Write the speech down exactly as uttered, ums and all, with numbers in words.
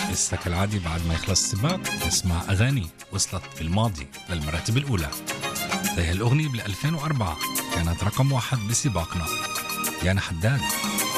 لسه كالعادة بعد ما يخلص السباق نسمع أغاني وصلت في الماضي للمراتب الأولى، زي هالأغنية بال ألفين وأربعة كانت رقم واحد بسباقنا، يانا حداد.